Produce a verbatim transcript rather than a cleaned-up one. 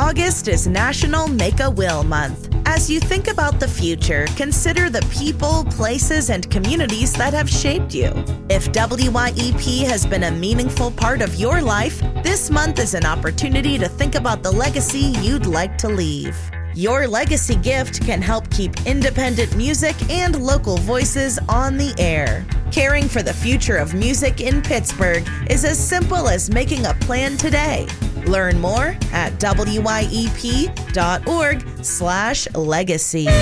August is National Make a Will Month. As you think about the future, consider the people, places, and communities that have shaped you. If W Y E P has been a meaningful part of your life, this month is an opportunity to think about the legacy you'd like to leave. Your legacy gift can help keep independent music and local voices on the air. Caring for the future of music in Pittsburgh is as simple as making a plan today. Learn more at W Y E P dot org slash legacy.